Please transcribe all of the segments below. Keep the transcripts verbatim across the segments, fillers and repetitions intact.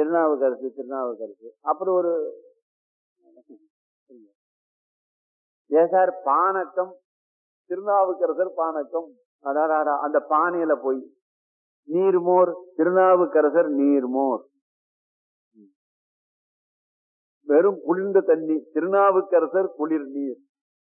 திருநாவுக்கரசு திருநாவுக்கரசு அப்புறம் ஒரு ஏன் சார் பானக்கம் திருநாவுக்கரசர் பானக்கம் அடாடா அந்த பானையில போய் நீர்மோர் திருநாவுக்கரசர் நீர்மோர் வெறும் குளிர்ந்த தண்ணி திருநாவுக்கரசர் குளிர் நீர்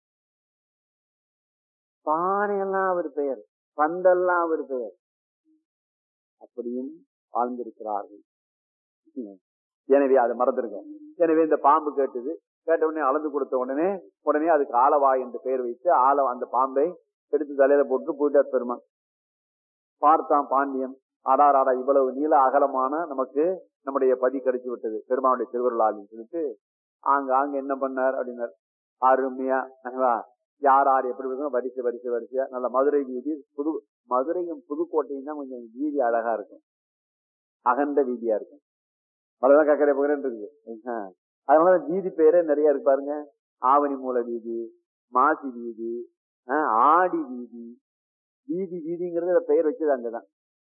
பானையெல்லாம் அவர் பெயர் பந்தெல்லாம் அவர் பெயர் அப்படியும் வாழ்ந்திருக்கிறார்கள். எனவே அதை மறந்துருக்கோம். எனவே இந்த பாம்பு கேட்டது கேட்ட உடனே அளந்து கொடுத்த உடனே உடனே அதுக்கு ஆலவாய் என்று பெயர் வைத்து ஆல அந்த பாம்பை எடுத்து தலையில போட்டு போயிட்டார் பெருமான். பார்த்தான் பாண்டியன், ஆடார் ஆடா இவ்வளவு நீள அகலமான நமக்கு நம்முடைய பதி கிடைச்சு விட்டது பெருமானுடைய திருவருளாளின்னு சொல்லிட்டு ஆங்க ஆங்க என்ன பண்ணார் அப்படின்னார். அருமையா யார் யார் எப்படி இருக்கணும் வரிசை வரிசை வரிசையா நல்ல மதுரை வீதி புது மதுரையும் புதுக்கோட்டையும் தான் கொஞ்சம் வீதி அழகா இருக்கும், அகண்ட வீதியா இருக்கும். அவ்வளவுதான் கக்கரை பக்கரன் இருக்குது. அதனால வீதி பேரே நிறைய இருக்கு பாருங்க. ஆவணி மூல வீதி, மாசி வீதி, ஆடி வீதி. வீதி வீதிங்கிறது பெயர் வச்சது அங்கதான்.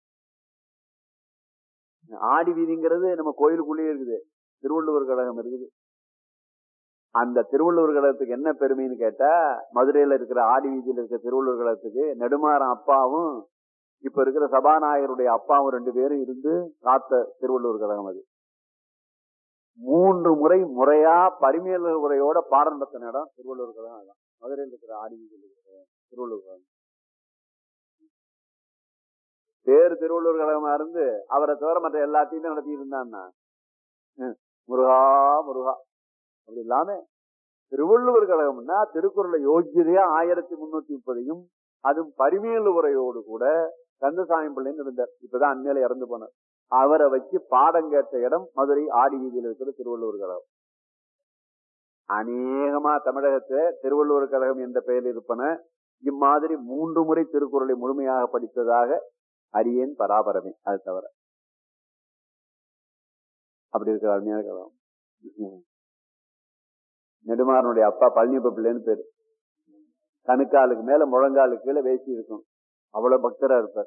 ஆடி வீதிங்கிறது நம்ம கோயிலுக்குள்ளேயே இருக்குது, திருவள்ளுவர் கழகம் இருக்குது. அந்த திருவள்ளுவர் கழகத்துக்கு என்ன பெருமைன்னு கேட்டா மதுரையில இருக்கிற ஆடி வீதியில இருக்கிற திருவள்ளுவர் கழகத்துக்கு நெடுமாறன் அப்பாவும் இப்ப இருக்கிற சபாநாயகருடைய அப்பாவும் ரெண்டு பேரும் இருந்து காத்த திருவள்ளுவர் கழகம் அது. மூன்று முறை முறையா பரிமேலர் உரையோட பாடம் நடத்தின இடம் திருவள்ளுவர் கழகம் தான். மதுரையில் இருக்கிற ஆடி வீதியில் இருக்கிற திருவள்ளுவர் கழகம் பேரு திருவள்ளுவர் கழகமா இருந்து அவரை தவிர மற்ற எல்லாத்தையுமே நடத்திட்டு இருந்தான்னா முருகா முருகா அப்படி இல்லாம திருவள்ளுவர் கழகம்னா திருக்குறளை யோகியதையா ஆயிரத்தி முன்னூத்தி முப்பதையும் அதுவும் பரிமேலு உரையோடு கூட கந்தசாமி பிள்ளைன்னு இருந்தார். இப்பதான் அந்நிலை இறந்து போனார். அவரை வச்சு பாடம் கேட்ட இடம் மதுரை ஆடி வீதியில் இருக்கிற திருவள்ளுவர் கழகம். அநேகமா தமிழகத்தை திருவள்ளுவர் கழகம் என்ற பெயரில் இருப்பன இம்மாதிரி மூன்று முறை திருக்குறளை முழுமையாக படித்ததாக அறியேன் பராபரமே. அது தவிர அப்படி இருக்கிற அருமையான கழகம். நெடுமாறனுடைய அப்பா பழனியப்ப பிள்ளைன்னு பேரு. கணுக்காலுக்கு மேல முழங்காலுக்கு கீழே வேசி இருக்கும், அவ்வளவு பக்தரா இருப்பார்.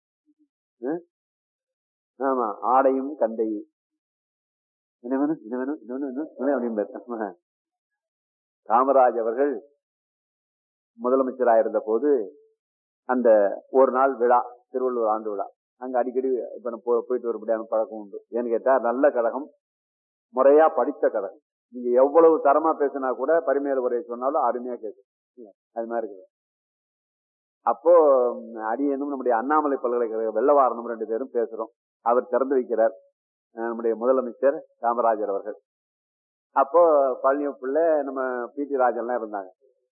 ஆமா, ஆடையும் கண்டையும் என்ன வேணும் என்ன வேணும் என்ன வேணும் அப்படின்னு. காமராஜ் அவர்கள் முதலமைச்சராயிருந்த போது அந்த ஒரு நாள் விழா, திருவள்ளுவர் ஆண்டு விழா, அங்க அடிக்கடி இப்ப போயிட்டு வரப்படியான பழக்கம் உண்டு. ஏன்னு கேட்டா நல்ல கழகம், முறையா படித்த கழகம். நீங்க எவ்வளவு தரமா பேசினா கூட பரிமேல உரையை சொன்னாலும் அருமையா கேட்கும். அது மாதிரி இருக்குது. அப்போ அடியனும் நம்முடைய அண்ணாமலை பல்கலைக்கழக வெள்ளவாரனும் ரெண்டு பேரும் பேசுறோம். அவர் திறந்து வைக்கிறார், நம்முடைய முதலமைச்சர் காமராஜர் அவர்கள். அப்போ பழனி பிள்ளை நம்ம பி டி ராஜன்லாம் இருந்தாங்க.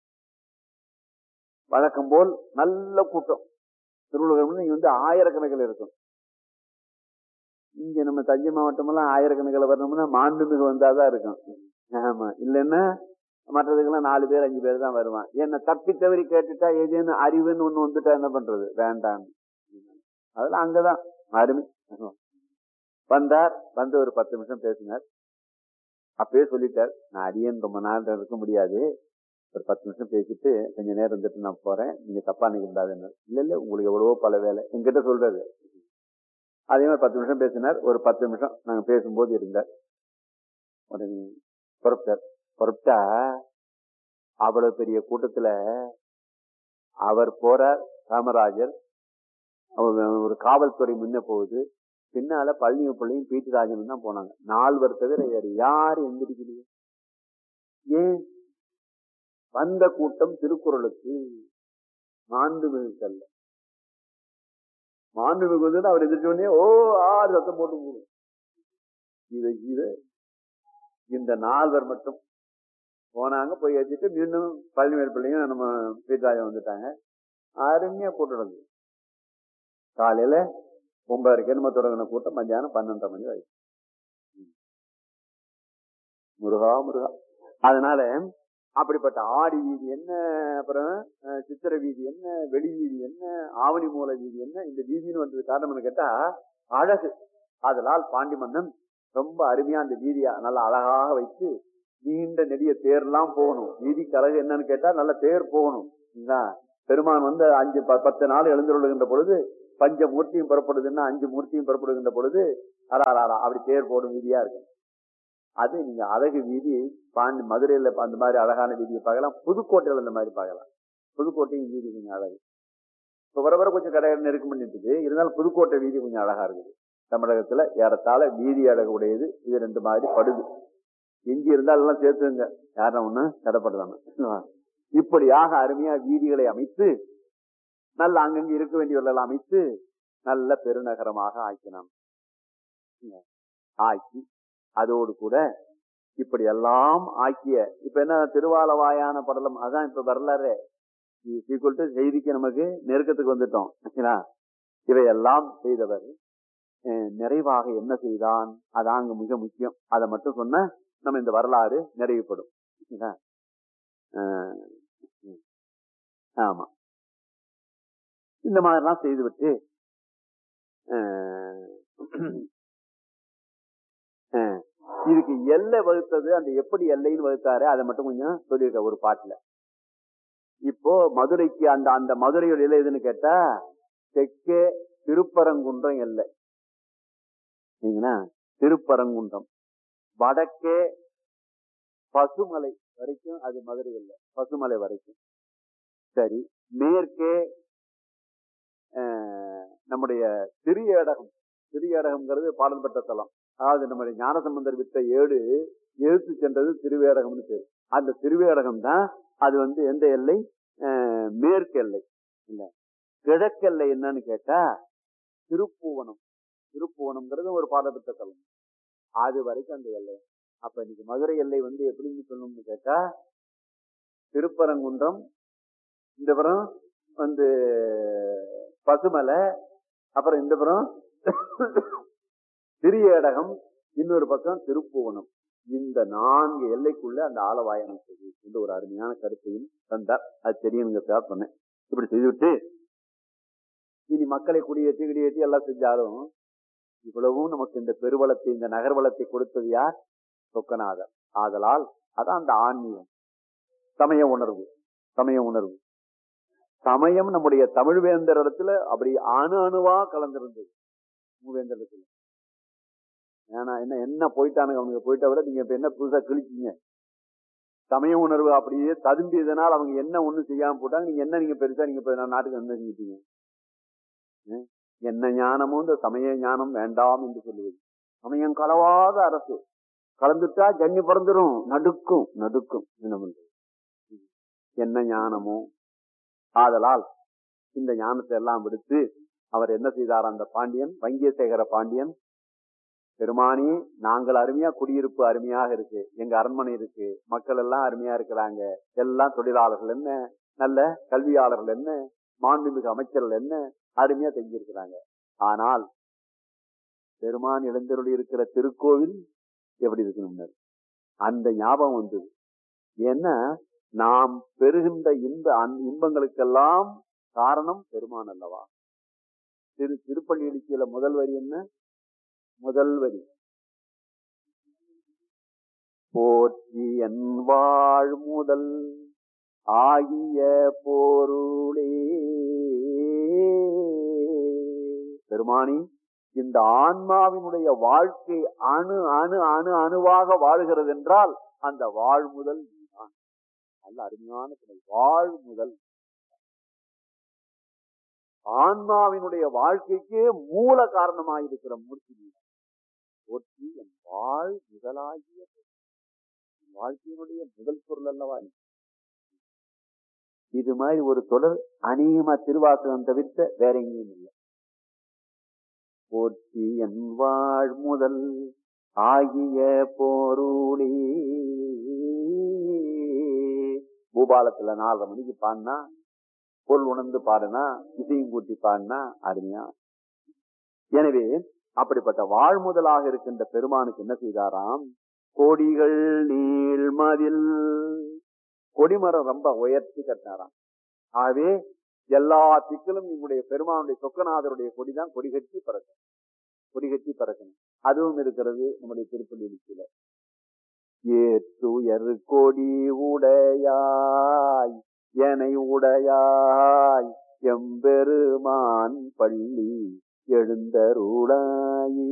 வழக்கம் போல் நல்ல கூட்டம். திருவள்ளுவர் இங்க வந்து ஆயிரக்கணக்கில் இருக்கும். இங்க நம்ம தஞ்சை மாவட்டம் எல்லாம் ஆயிரக்கணக்கில் வரணும்னா மாண்புமிகு வந்தாதான் இருக்கும். ஆமா, இல்லைன்னா மற்றதுக்கெல்லாம் நாலு பேர் அஞ்சு பேர் தான் வருவான். என்ன தப்பி தவறி கேட்டுட்டா ஏதேன்னு அறிவுன்னு ஒண்ணு வந்துட்டா என்ன பண்றது, வேண்டாம். அதெல்லாம் அங்கதான் அருமை. வந்தார், வந்து ஒரு பத்து நிமிஷம் பேசினார். அப்பயே சொல்லிட்டார், நான் அடியேன் ரொம்ப நாள் இருக்க முடியாது, ஒரு பத்து நிமிஷம் பேசிட்டு கொஞ்ச நேரம் இருந்துட்டு நான் போறேன், நீங்க தப்பா நினைக்கூடாதுன்னு. இல்ல இல்ல உங்களுக்கு எவ்வளவோ பல வேலை என்கிட்ட சொல்றாரு. அதே மாதிரி பத்து நிமிஷம் பேசினார். ஒரு பத்து நிமிஷம் நாங்க பேசும்போது இருந்தார். உடனே புறப்பட்டார். புறப்பட்டா அவ்வளவு பெரிய கூட்டத்துல அவர் போறார். காமராஜர் ஒரு காவல்துறை முன்ன போகுது, பின்னால பழனி பிள்ளையும் பி டி ராஜனும் தான் போனாங்க. நால்வர் தவிர வேறு யாரும் எந்திரிக்கலையே. ஏன்? வந்த கூட்டம் திருக்குறளுக்கு, மாண்புமிகுக்கல்ல. மாண்புமிகு வந்து அவர் எதிர்த்தோடனே ஓ ஆறு சத்தம் போட்டு போடும். இதை இதை இந்த நால்வர் மட்டும் போனாங்க. போய் ஏற்றிட்டு மீண்டும் பழனிவேல் பிள்ளையும் நம்ம பீட்டாயம் வந்துட்டாங்க. அருமையா கூட்டம் நடந்தது. காலையில ஒன்பதரைக்கு நம்ம தொடங்கின கூட்டம் மத்தியானம் பன்னெண்டரை மணி வரைக்கும். முருகா முருகா. அதனால அப்படிப்பட்ட ஆடி வீதி என்ன, அப்புறம் சித்திரை வீதி என்ன, வெளி வீதி என்ன, ஆவணி மூல வீதி என்ன, இந்த வீதின்னு வந்தது காரணம்னு கேட்டா அழகு. அதனால் பாண்டி மன்னன் ரொம்ப அருமையா அந்த வீதியா நல்லா அழகாக வைத்து நீண்ட நெடிய தேர்லாம் போகணும். வீதிக்கு அழகு என்னன்னு கேட்டா நல்ல தேர் போகணும். பெருமான் வந்து அஞ்சு பத்து நாள் எழுந்துள்ளுகின்ற பொழுது பஞ்ச மூர்த்தியும் புறப்படுதுன்னா அஞ்சு மூர்த்தியும் புறப்படுகின்ற பொழுது அடாரா அப்படி பேர் போடும் வீதியா இருக்கு. அது நீங்க அழகு வீதி பாண்டி மதுரையில அந்த மாதிரி அழகான வீதியை பார்க்கலாம், புதுக்கோட்டையில இந்த மாதிரி பார்க்கலாம். புதுக்கோட்டையும் வீதி கொஞ்சம் அழகு. இப்ப வர வர கொஞ்சம் கடை நெருக்கம் பண்ணிட்டு இருந்தாலும் புதுக்கோட்டை வீதி கொஞ்சம் அழகா இருக்குது. தமிழகத்துல ஏறத்தாழ வீதி அழகு உடையது இது ரெண்டு மாதிரி படுது. எஞ்சி இருந்தாலும் எல்லாம் சேர்த்துங்க, யாரும் ஒண்ணு தடைப்படுதாங்க. இப்படியாக அருமையா வீதிகளை அமைத்து நல்ல அங்கங்க இருக்க வேண்டியவர்கள் அமைத்து நல்ல பெருநகரமாக ஆக்கினான். ஆக்கி அதோடு கூட இப்படி எல்லாம் ஆக்கிய இப்ப என்ன திருவாலவாயான படலம் அதான் இப்ப வரலாறு செய்திக்கு நமக்கு நெருக்கத்துக்கு வந்துட்டோம். இவையெல்லாம் செய்தவர் நிறைவாக என்ன செய்தான் அதான் அங்க மிக முக்கியம். அதை மட்டும் சொன்ன நம்ம இந்த வரலாறு நிறைவுபடும். ஆமா, இந்த மாதிரிலாம் செய்துவிட்டு இதுக்கு எல்லை வகுத்தது அந்த எப்படி எல்லைன்னு வகுத்தாரு அதை மட்டும் கொஞ்சம் சொல்லியிருக்க ஒரு பாட்டுல. இப்போ மதுரைக்கு அந்த அந்த மதுரையோட எல்லை எதுன்னு கேட்டா தெற்கே திருப்பரங்குன்றம் எல்லை, திருப்பரங்குன்றம். வடக்கே பசுமலை வரைக்கும் அது மதுரை எல்லை, பசுமலை வரைக்கும். சரி, மேற்கே நம்முடைய திரியடகம், திரியடகம்ங்கிறது பாடல்பட்ட தலம். அதாவது நம்முடைய ஞானசம்பந்தர் விட்ட ஏடு எழுத்து சென்றது திருவேடகம்னு பேரு. அந்த திருவேடகம் தான் அது வந்து எந்த எல்லை, மேற்கு எல்லை. இல்ல கிழக்கெல்லை என்னன்னு கேட்டா திருப்புவனம். திருப்புவனம்ங்கிறது ஒரு பாடப்பட்ட தலம், அது வரைக்கும் அந்த எல்லை. அப்ப இன்னைக்கு மதுரை எல்லை வந்து எப்படின்னு சொல்லணும்னு கேட்டா திருப்பரங்குன்றம், இந்த புறம் வந்து பசுமலை, அப்புறம் இந்த புறம் திரியேடகம், இன்னொரு பக்கம் திருப்புவனம். இந்த நான்கு எல்லைக்குள்ள அந்த ஆலவாய் அமைச்சது என்று ஒரு அருமையான கருத்தையும் தந்தார். அது தெரியுங்க சொன்னேன். இப்படி செய்துவிட்டு இனி மக்களை குடியேற்றி குடியேற்றி எல்லாம் செஞ்சாலும் இவ்வளவும் நமக்கு இந்த பெருவளத்தை இந்த நகர்வளத்தை கொடுத்தது யார்? சொக்கநாதர். ஆதலால் அதான் அந்த ஆன்மீகம், சமய உணர்வு. சமய உணர்வு சமயம் நம்முடைய தமிழ் வேந்தர் இடத்துல அப்படி அணு அணுவா கலந்திருந்தது. மூவேந்தரத்துல ஏன்னா என்ன என்ன போயிட்டானுங்க அவங்க, போயிட்ட விட நீங்க இப்ப என்ன புதுசா கிழிச்சிங்க. சமய உணர்வு அப்படியே ததும்பியதனால் அவங்க என்ன ஒண்ணு செய்யாம போட்டாங்க. நீங்க என்ன நீங்க பெருசா நீங்க நாட்டுக்கு என்ன செஞ்சிட்டீங்க? என்ன ஞானமும் இந்த சமய ஞானம் வேண்டாம் என்று சொல்லுவது. சமயம் கலவாத அரசு, கலந்துட்டா ஜன்னி பிறந்துரும், நடுக்கும் நடுக்கும். என்ன பண்றது? என்ன ஞானமோ. ஆதலால் இந்த ஞானத்தை எல்லாம் விடுத்து அவர் என்ன செய்தார்? அந்த பாண்டியன், வங்கியசேகர பாண்டியன், பெருமானி நாங்கள் அருமையா குடியிருப்பு அருமையாக இருக்கு, எங்க அரண்மனை இருக்கு, மக்கள் எல்லாம் அருமையா இருக்கிறாங்க, எல்லாம் தொழிலாளர்கள் என்ன, நல்ல கல்வியாளர்கள் என்ன, மாண்புமிகு அமைச்சர்கள் என்ன அருமையா தங்கியிருக்கிறாங்க. ஆனால் பெருமான் எழுந்தருளி இருக்கிற திருக்கோவில் எப்படி இருக்கணும் அந்த ஞாபகம் வந்தது. ஏன்னா நாம் பெறுகின்ற இன்ப இன்பங்களுக்கெல்லாம் காரணம் பெருமான் அல்லவா. திரு திருப்பள்ளி எழுச்சியில முதல் வரி என்ன? முதல் வரி போற்றி என் வாழ் முதல் ஆகிய பொருளே. பெருமானி இந்த ஆன்மாவினுடைய வாழ்க்கை அணு அணு அணு அணுவாக வாழ்கிறது என்றால் அந்த வாழ் முதல் நீதான். நல்ல அருமையான வாழ் முதல் ஆன்மாவினுடைய வாழ்க்கைக்கே மூல காரணமாயிருக்கிற மூர்த்தி நீதான். போற்றி என் வாழ் முதலாகிய வாழ்க்கையினுடைய முதல் பொருள் அல்லவா. இது மாதிரி ஒரு தொடர் அநேகமா திருவாசகம் தவிர்த்த வேற எங்கேயும் இல்லை. போற்றி என் வாழ் முதல் ஆகிய பொருளே. பூபாலத்துல நாலரை மணிக்கு பாடினா, பொருள் உணர்ந்து பாடுனா, இசையும் கூட்டி பாடினா அருமையா. எனவே அப்படிப்பட்ட வாழ் முதலாக இருக்கின்ற பெருமானுக்கு என்ன செய்தாராம்? கொடிகள் நீள்மதில், கொடிமரம் ரொம்ப உயர்த்தி கட்டினாராம். ஆகவே எல்லா திக்கிலும் நம்முடைய பெருமானுடைய சொக்கநாதருடைய கொடிதான் கொடி கட்டி பறக்கணும், கொடி கட்டி பறக்கணும். அதுவும் இருக்கிறது நம்முடைய திருப்பள்ளி எழுச்சியில. ஏற்றுயர் கொடி உடையாய் எனை உடையாய் எம்பெருமான் பள்ளி எழுந்தருளாயே.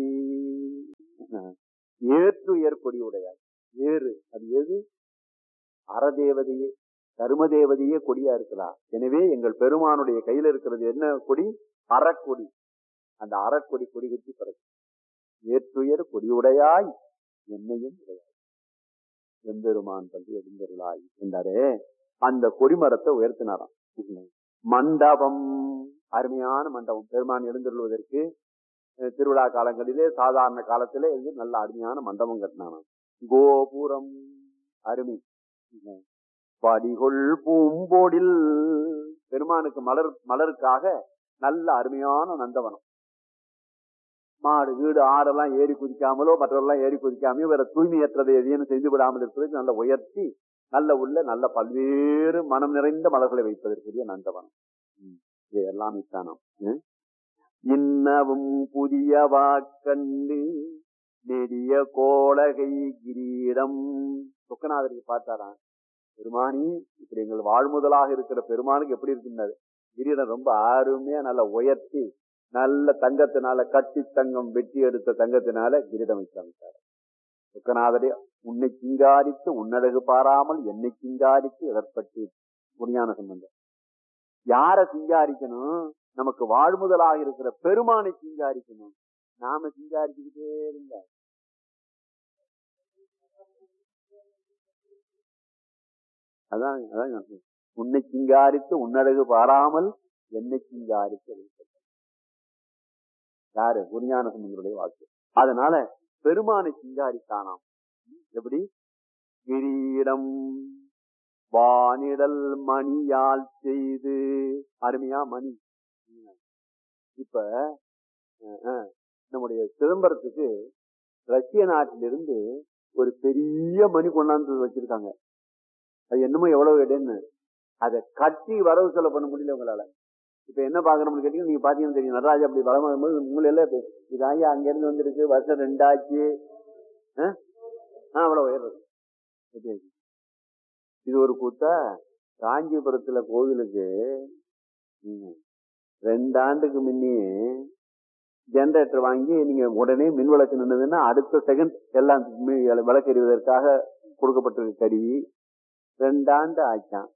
ஏற்றுயர் கொடியுடையார். ஏறு அது எது? அறதேவதையே தர்மதேவதையே கொடியா இருக்கலாம். எனவே எங்கள் பெருமானுடைய கையில இருக்கிறது என்ன கொடி? அறக்கொடி. அந்த அறக்கொடி கொடி கட்டி பறக்கும். ஏற்றுயர் கொடியுடையாய் என்னையும் உடையாய் எம்பெருமான் பள்ளி எழுந்தருளாய் என்றாரே. அந்த கொடிமரத்தை உயர்த்தினாராம். மண்டபம், அருமையான மண்டபம். பெருமான் எழுந்தருள்வதற்கு திருவிழா காலங்களிலே சாதாரண காலத்திலே நல்ல அருமையான மண்டபம் கட்டினாராம். கோபுரம் அருமை. படிகொள் பூம்போடில் பெருமானுக்கு மலர் மலருக்காக நல்ல அருமையான நந்தவனம். மாடு வீடு ஆடெல்லாம் ஏறி குதிக்காமலோ மற்றவரெல்லாம் ஏறி குதிக்காமையோ வேற தூய்மையற்றதை எதையும் செய்து விடாமல் இருப்பதற்கு நல்ல உயர்த்தி நல்ல உள்ள நல்ல பல்வேறு மனம் நிறைந்த மலர்களை வைப்பதற்குரிய நந்தவனம். இதையெல்லாம் இத்தானம். இன்னவும் புதிய வாக்கண்டு நெடிய கோலகை கிரீடம். சொக்கநாதருக்கு பார்த்தாராம், பெருமானி இப்படி எங்கள் வாழ்முதலாக இருக்கிற பெருமானுக்கு எப்படி இருக்குன்னாரு. கிரீடம் ரொம்ப அருமையா நல்ல உயர்த்தி நல்ல தங்கத்தினால கட்டி தங்கம் வெட்டி எடுத்த தங்கத்தினால கிரீடம் வைத்தார். சொக்கநாதரே உன்னை சிங்காரித்து உன்னழகு பாராமல் என்னை சிங்காரித்து எதற்பட்டு புனியான சம்பந்தம். யார சிங்காரிக்கணும்? நமக்கு வாழ்முதலாக இருக்கிற பெருமானை சிங்காரிக்கணும். நாம சிங்காரிச்சுக்கிட்டே இருந்தா அதான் அதான் உன்னை சிங்காரித்து உன்னழகு பாராமல் என்னை சிங்காரித்து யாரு? புனியான சம்பந்தருடைய வாக்கு. அதனால பெருமானை சிங்காரித்தானாம். எப்படி? கிரீடம் வானிடல் மணியால் செய்து. அருமையா மணி. இப்ப நம்முடைய சிதம்பரத்துக்கு ரஷ்ய நாட்டிலிருந்து ஒரு பெரிய மணி கொண்டாந்து வச்சிருக்காங்க. அது என்னமோ எவ்வளவு இடைன்னு அதை கட்டி வரவு செலவு பண்ண முடியல உங்களால. இப்ப என்ன பாக்கணும்னு கேட்டீங்க, நீங்க பாத்தீங்கன்னு தெரியும். நடராஜா அப்படி வளரும் போது உங்களை எல்லாம் இதாயா அங்க இருந்து வந்துருக்கு, வருஷம் ரெண்டாச்சு, அவ்வளவு உயர்றது. இது ஒரு கூத்தா. காஞ்சிபுரத்துல கோவிலுக்கு ரெண்டு ஆண்டுக்கு முன்னே ஜெனரேட்டர் வாங்கி நீங்க உடனே மின் விளக்கு நின்றுதுன்னா அடுத்த செகண்ட் எல்லாம் விளக்கு எறிவதற்காக கொடுக்கப்பட்டிருக்க கருவி. ரெண்டாண்டு ஆச்சான்.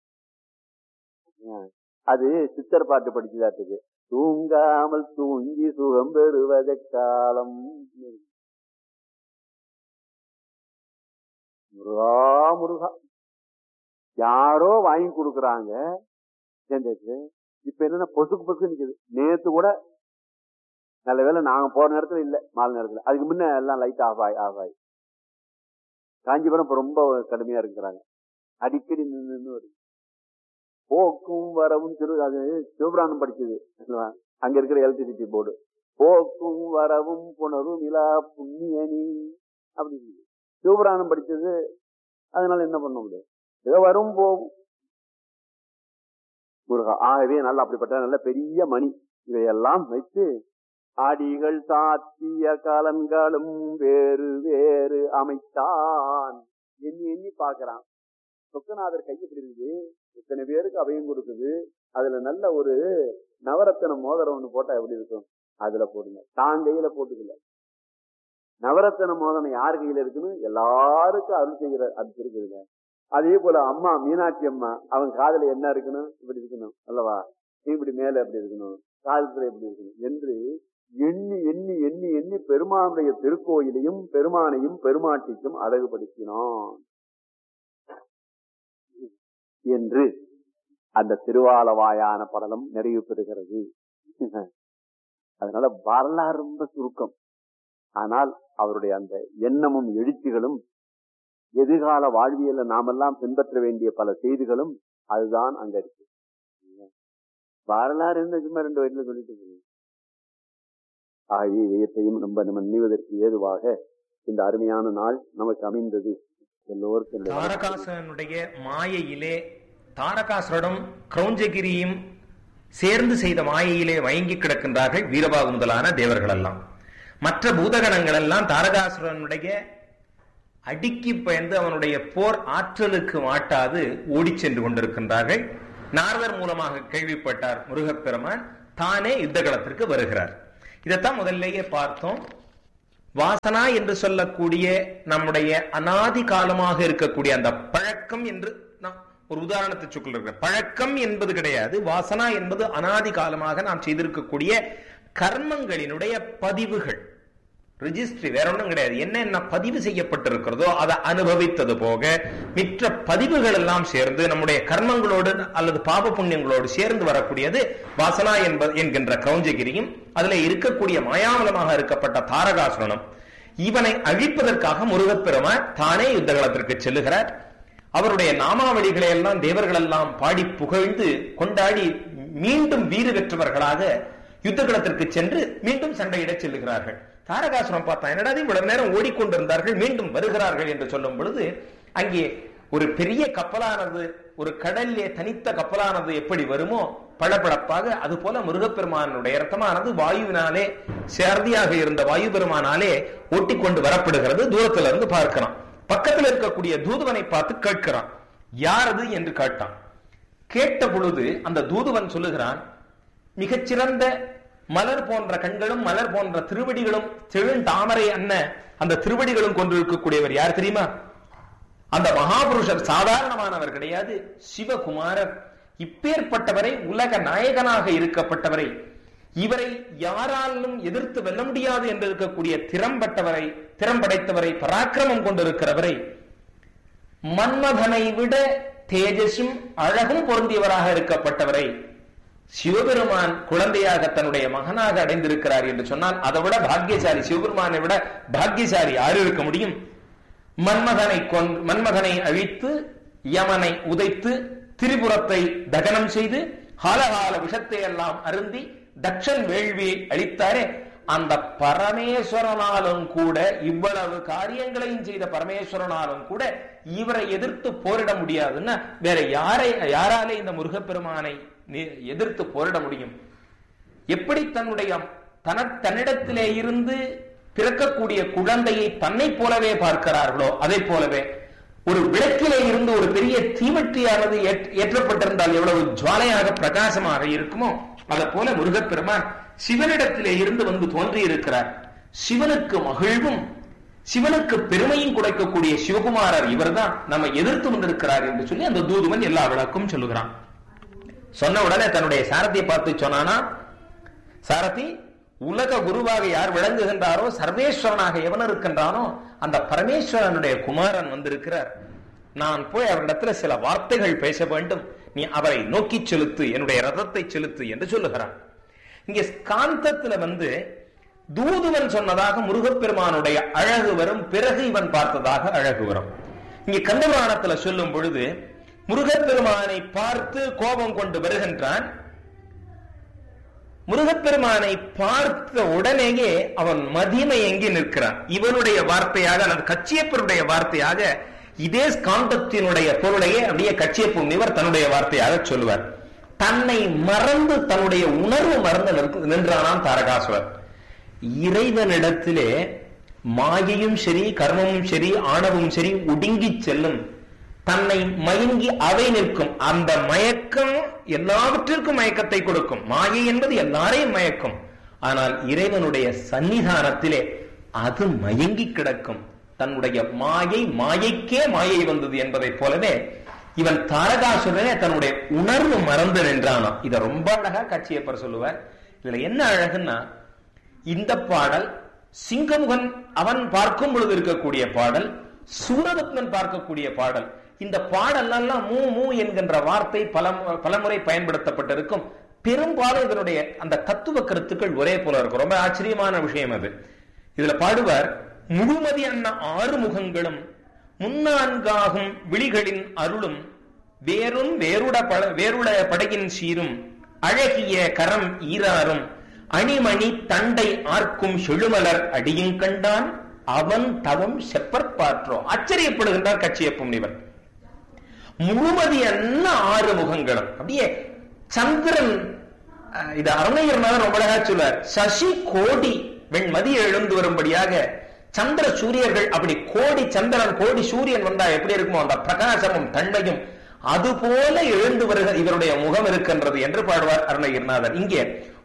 அது சித்தர் பாட்டு படிச்சுதாட்டுக்கு. தூங்காமல் தூங்கி சுகம் பெறுவத காலம். முருகா முருகா யாரோ வாங்கி கொடுக்குறாங்க. இப்ப என்னன்னா பொசுக்கு பொசுக்கு நிக்குது. நேத்து கூட நல்ல வேலை நாங்க போற நேரத்துல இல்ல, மாலை நேரத்துல. அதுக்கு முன்ன எல்லாம் லைட் ஆஃப் ஆகி ஆஃப் ஆகி காஞ்சிபுரம் இப்ப ரொம்ப கடுமையா இருக்கிறாங்க. அடிக்கடி நின்று வருது. போக்கும் வரவும் திரு அது சிவபிராணம் படிச்சது. அங்க இருக்கிற எலக்ட்ரிசிட்டி போர்டு. போக்கும் வரவும் புணரும் இலா புண்ணியனி அப்படின்னு சிவபிராணம் படிச்சது. அதனால என்ன பண்ண முடியாது, ஏதோ வரும் போகும். முருகா. ஆகவே நல்ல அப்படிப்பட்ட நல்ல பெரிய மணி இவையெல்லாம் வைத்து அடிகள் சாத்திய கலன்களும் வேறு வேறு அமைத்தான். எண்ணி எண்ணி பாக்குறான். சொக்கநாதர் கை எப்படி இருக்குது, இத்தனை பேருக்கு அபயம் கொடுக்குது. அதுல நல்ல ஒரு நவரத்தன மோதிரம் ஒண்ணு போட்டா எப்படி இருக்கும், அதுல போடுங்க. தான் கையில போட்டுக்கல. நவரத்தன மோதிரம் யார் கையில இருக்குன்னு எல்லாருக்கும் அருள் செய்கிற அது இருக்குதுங்க. அதே போல அம்மா மீனாட்சி அம்மா அவங்க காதுல என்ன இருக்கணும், இப்படி இருக்கணும் அல்லவா, இப்படி மேல எப்படி இருக்கணும், காலத்துல எப்படி இருக்கணும் என்று எண்ணி எண்ணி எண்ணி எண்ணி பெருமானுடைய திருக்கோயிலையும் பெருமானையும் பெருமாட்டிக்கும் அழகுபடுத்தினோம் என்று அந்த திருவாலவாயான படலம் நிறைவு பெறுகிறது. அதனால வரலாறு ரொம்ப சுருக்கம். ஆனால் அவருடைய அந்த எண்ணமும் எழுச்சிகளும் எதிர்கால வாழ்வியல நாமெல்லாம் பின்பற்ற வேண்டிய பல செய்திகளும் அதுதான் அங்க இருக்கு. வரலாறு என்ன சும்மா ரெண்டு வயசுல சொல்லிட்டு ஆகிய இயற்கையும் நம்ம நம்ம நினைவதற்கு ஏதுவாக இந்த அருமையான நாள் நமக்கு அமைந்தது. எல்லோருக்கும் தாரகாசுரனுடைய மாயையிலே தாரகாசுரனும் கிரௌஞ்சகிரியும் சேர்ந்து செய்த மாயையிலே மயங்கி கிடக்கின்றார்கள் வீரபாகு முதலான தேவர்கள் எல்லாம். மற்ற பூதகணங்கள் எல்லாம் தாரகாசுரனுடைய அடிக்கி பயந்து அவனுடைய போர் ஆற்றலுக்கு மாட்டாது ஓடி சென்று கொண்டிருக்கின்றார்கள். நாரதர் மூலமாக கேள்விப்பட்டார் முருகப்பெருமான் தானே யுத்த களத்திற்கு வருகிறார். இதைத்தான் முதல்லயே பார்த்தோம். வாசனா என்று சொல்லக்கூடிய நம்முடைய அனாதி காலமாக இருக்கக்கூடிய அந்த பழக்கம் என்று நான் ஒரு உதாரணத்தை சொல்லிருக்கிறேன். பழக்கம் என்பது கிடையாது, வாசனா என்பது அனாதி காலமாக நாம் செய்திருக்கக்கூடிய கர்மங்களினுடைய பதிவுகள், ரிஜிஸ்ட்ரி, வேற ஒன்றும் கிடையாது. என்ன பதிவு செய்யப்பட்டிருக்கிறதோ அதை அனுபவித்தது போக மிற்ற பதிவுகள் எல்லாம் சேர்ந்து நம்முடைய கர்மங்களோடு அல்லது பாப புண்ணியங்களோடு சேர்ந்து வரக்கூடியது வாசனா என்பது என்கின்ற கிரௌஞ்சகிரியும் அதுல இருக்கக்கூடிய மாயாமலமாக இருக்கப்பட்ட தாரகாசுரனும். இவனை அழிப்பதற்காக முருகப்பெருமான் தானே யுத்த களத்திற்கு செல்லுகிறார். அவருடைய நாமாவளிகளை எல்லாம் தேவர்கள் எல்லாம் பாடி புகழ்ந்து கொண்டாடி மீண்டும் வீறு பெற்றவர்களாக யுத்த களத்திற்கு சென்று மீண்டும் சண்டையிட செல்லுகிறார்கள். தாரகாசுரம் பார்த்தா என்னடா இவ்வளவு நேரம் ஓடிக்கொண்டிருந்தார்கள் மீண்டும் வருகிறார்கள் என்று சொல்லும் பொழுது அங்கே ஒரு பெரிய கப்பலானது, ஒரு கடல்லே தனித்த கப்பலானது எப்படி வருமோ பளபளப்பாக, அது போல முருகப்பெருமானுடைய ரத்தமானது வாயுவினாலே சேர்தியாக இருந்த வாயு பெருமானாலே ஓட்டிக்கொண்டு வரப்படுகிறது. தூரத்துல இருந்து பார்க்கிறான். பக்கத்தில் இருக்கக்கூடிய தூதுவனை பார்த்து கேட்கிறான், யாரது என்று கேட்டான். கேட்ட பொழுது அந்த தூதுவன் சொல்லுகிறான், மிகச்சிறந்த மலர் போன்ற கண்களும் மலர் போன்ற திருவடிகளும் செழுந்தாமரை அன்ன அந்த திருவடிகளும் கொண்டிருக்கக்கூடியவர் யார் தெரியுமா? அந்த மகாபுருஷர் சாதாரணமானவர் கிடையாது, சிவகுமாரர். இப்பேற்பட்டவரை, உலக நாயகனாக இருக்கப்பட்டவரை, இவரை யாராலும் எதிர்த்து வெல்ல முடியாது என்று இருக்கக்கூடிய திறம்பட்டவரை, திறம்படைத்தவரை, பராக்கிரமம் கொண்டிருக்கிறவரை, மன்மதனை விட தேஜஸும் அழகும் பொருந்தியவராக இருக்கப்பட்டவரை சிவபெருமான் குழந்தையாக தன்னுடைய மகனாக அடைந்திருக்கிறார் என்று சொன்னால் அதை விட பாக்கியசாலி, சிவபெருமானை விட பாக்கியசாலி யாரு இருக்க முடியும்? மன்மதனை கொன் மன்மதனை அழித்து யமனை உதைத்து திரிபுரத்தை தகனம் செய்து காலகால விஷத்தை எல்லாம் அருந்தி தக்ஷன் வேள்வியை அளித்தாரே, அந்த பரமேஸ்வரனாலும் கூட, இவ்வளவு காரியங்களையும் செய்த பரமேஸ்வரனாலும் கூட இவரை எதிர்த்து போரிட முடியாதுன்னா வேற யாரை யாராலே இந்த முருகப்பெருமானை எதிர்த்து போரிட முடியும்? எப்படி தன்னுடைய தன தன்னிடத்திலே இருந்து பிறக்கக்கூடிய குழந்தையை தன்னை போலவே பார்க்கிறார்களோ அதை போலவே ஒரு விளக்கிலே இருந்து ஒரு பெரிய தீவட்டியானது ஏற்றப்பட்டிருந்தால் எவ்வளவு ஜுவாலையாக பிரகாசமாக இருக்குமோ அதை போல முருகப்பெருமான் சிவனிடத்திலே இருந்து வந்து தோன்றி இருக்கிறார். சிவனுக்கு மகிழ்வும் சிவனுக்கு பெருமையும் குறைக்கக்கூடிய சிவகுமாரர் இவர்தான் நம்ம எதிர்த்து வந்திருக்கிறார் என்று சொல்லி அந்த தூதுவன் எல்லா விளக்கும் சொல்லுகிறான். சொன்ன உடனே தன்னுடைய சாரதியை பார்த்து சொன்னானா, சாரதி, உலக குருவாக யார் விளங்குகின்றாரோ, சர்வேஸ்வரனாக எவன் இருக்கின்றானோ அந்த பரமேஸ்வரனுடைய குமாரன் வந்திருக்கிறார். நான் போய் அவரிடத்துல சில வார்த்தைகள் பேச வேண்டும், நீ அவரை நோக்கி செலுத்து, என்னுடைய ரதத்தை செலுத்து என்று சொல்லுகிறான். இங்கே ஸ்காந்தத்துல வந்து தூதுவன் சொன்னதாக முருகப்பெருமானுடைய அழகு வரும், பிறகு இவன் பார்த்ததாக அழகு வரும். இங்கே கந்தபுராணத்துல சொல்லும் பொழுது முருகப்பெருமானை பார்த்து கோபம் கொண்டு வருகின்றான். முருகப்பெருமானை பார்த்த உடனேயே அவன் மதிமயங்கி நிற்கிறான். இவனுடைய வார்த்தையாக அல்லது கச்சியப்பருடைய வார்த்தையாக இதே ஸ்காந்தத்தினுடைய பொருளையே அப்படியே கச்சியப்பு முனிவர் தன்னுடைய வார்த்தையாக சொல்லுவார். தன்னை மறந்து தன்னுடைய உணர்வு மறந்து நின்றானாம் தாரகாசுரர். இறைவனிடத்திலே மாயையும் சரி, கர்மமும் சரி, ஆணவமும் சரி ஒடுங்கி செல்லும். தன்னை மயங்கி அவை நிற்கும். அந்த மயக்கம் எல்லாவற்றிற்கும் மயக்கத்தை கொடுக்கும். மாயை என்பது எல்லாரையும் மயக்கும். ஆனால் இறைவனுடைய சன்னிதானத்திலே அது மயங்கி கிடக்கும். தன்னுடைய மாயை மாயைக்கே மாயை வந்தது என்பதை போலவே இவன் தாரகாசுரனே தன்னுடைய உணர்வு மறந்து நின்றானாம். இதை ரொம்ப அழகா கச்சியப்பர் சொல்லுவார். இதுல என்ன அழகுன்னா, இந்த பாடல் சிங்கமுகன் அவன் பார்க்கும் பொழுது இருக்கக்கூடிய பாடல், சூரபத்மன் பார்க்கக்கூடிய பாடல். இந்த பாடல்லாம் மூ மூ என்கின்ற வார்த்தை பல பலமுறை பயன்படுத்தப்பட்டிருக்கும். பெரும்பாலும் இதனுடைய அந்த தத்துவ கருத்துக்கள் ஒரே போல இருக்கும். ரொம்ப ஆச்சரியமான விஷயம் அது. இதுல பாடுவார், முழுமதி அன்ன ஆறு முகங்களும் முன்னான்காகும் விழிகளின் அருளும் வேறும் வேறுட வேறுட படையின் சீரும் அழகிய கரம் ஈராரும் அணிமணி தண்டை ஆர்க்கும் செழுமலர் அடியும் கண்டான் அவன் தவம் செப்பற்பாற்றோ. ஆச்சரியப்படுகின்றார் கச்சியப்ப முனிவர். முழுமதி என்ன ஆறு முகங்களும் அப்படியே சந்திரன், இது அருணையர் ரொம்ப அழகா சொல்வார், சசி கோடி வெண்மதி எழுந்து வரும்படியாக சந்திர சூரியர்கள் அப்படி கோடி சந்திரன் கோடி சூரியன் வந்தா எப்படி இருக்குமோ அந்த பிரகாசமும் தன்மையும் அது போல எழுந்து வருகிற இவருடைய முகம் இருக்கின்றது என்று பாடுவார் அருணகிரிநாதர். இங்கே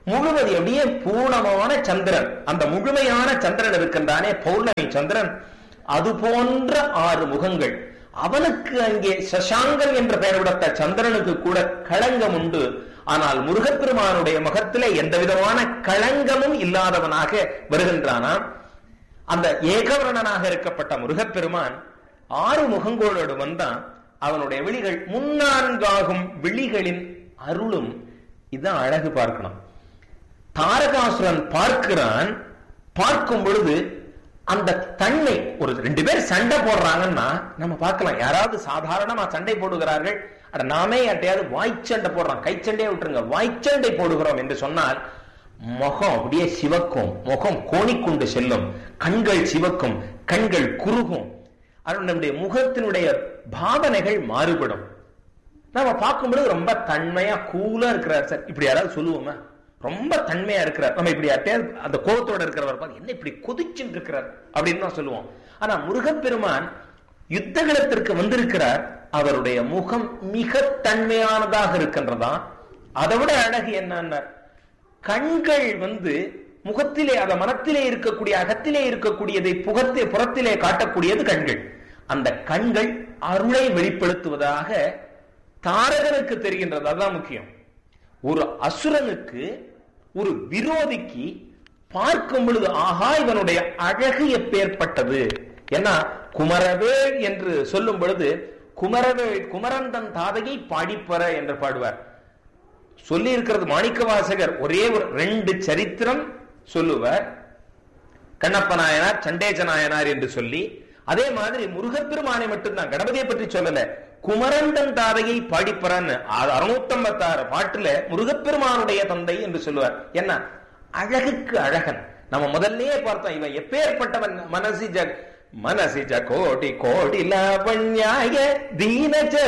முழுவதி அப்படியே பூர்ணமான சந்திரன், அந்த முழுமையான சந்திரன் இருக்கின்றானே பௌர்ணமி சந்திரன், அது போன்ற ஆறு முகங்கள். அவனுக்கு அங்கே சசாங்கன் என்ற பெயரிடத்த சந்திரனுக்கு கூட களங்கம் உண்டு. ஆனால் முருகப்பெருமானுடைய முகத்திலே எந்த விதமான களங்கமும் இல்லாதவனாக வருகின்றானாம். அந்த ஏகவர்ணனாக இருக்கப்பட்ட முருகப்பெருமான் ஆறு முகங்களோடு வந்தான். அவனுடைய விழிகள் முன்னான்காகும் விழிகளின் அருளும். இதுதான் அழகு பார்க்கணும். தாரகாசுரன் பார்க்கிறான். பார்க்கும் பொழுது அந்த தன்மை, ஒரு ரெண்டு பேர் சண்டை போடுறாங்கன்னா நம்ம பார்க்கலாம், யாராவது சாதாரணமா சண்டை போடுகிறார்கள், அட நாமே யார்ட்டையாவது வாய்ச்சண்டை போடுறோம், கைச்சண்டையை விட்டுருங்க, வாய்ச்சண்டை போடுகிறோம் என்று சொன்னால் முகம் அப்படியே சிவக்கும், முகம் கோணிக்கொண்டு செல்லும், கண்கள் சிவக்கும், கண்கள் குறுகும், நம்முடைய முகத்தினுடைய பாவனைகள் மாறுபடும். நம்ம பார்க்கும்போது ரொம்ப தன்மையா கூலா இருக்கிறார் சார், இப்படி யாராவது சொல்லுவோமா? ரொம்ப தன்மையா இருக்கிறார், நம்ம இப்படி யார்ட்டையாவது அந்த கோபத்தோட இருக்கிறவர் பார்த்து என்ன இப்படி கொதிச்சுட்டு இருக்கிறார் அப்படின்னு தான் சொல்லுவோம். ஆனா முருகப்பெருமான் யுத்தகலத்திற்கு வந்திருக்கிறார், அவருடைய முகம் மிக தன்மையானதாக இருக்கின்றதா. அதை விட அழகு என்ன, கண்கள் வந்து முகத்திலே, அத மனத்திலே இருக்கக்கூடிய அகத்திலே இருக்கக்கூடியதை புகத்தே புறத்திலே காட்டக்கூடியது கண்கள். அந்த கண்கள் அருளை வெளிப்படுத்துவதாக தாரகனுக்கு தெரிகின்றது. அதுதான் முக்கியம். ஒரு அசுரனுக்கு, ஒரு விரோதிக்கு பார்க்கும் பொழுது ஆஹா இவனுடைய அழகு எப்பேற்பட்டது. ஏன்னா குமரவேள் என்று சொல்லும் பொழுது குமரவேள் குமரன் தன் தாதையை பாடிப்பற என்று பாடுவார். சொல்லி இருக்கிறது மாணிக்க வாசகர் ஒரே ஒரு ரெண்டு சரித்திரம் சொல்லுவார், கண்ணப்ப நாயனார், சண்டேச நாயனார் என்று சொல்லி. அதே மாதிரி முருகப்பெருமானை மட்டும்தான், கணபதியை பற்றி சொல்லல, குமரந்தன் தாதையை பாடிப்பறான்னு அறுநூத்தி ஐம்பத்தி ஆறு பாட்டுல முருகப்பெருமானுடைய தந்தை என்று சொல்லுவார். என்ன அழகுக்கு அழகன். நம்ம முதல்லயே பார்த்தோம், இவன் எப்பேற்பட்டவன். மனசிஜ மனசிஜ கோடி கோடி லாவண்யாய தீனஜ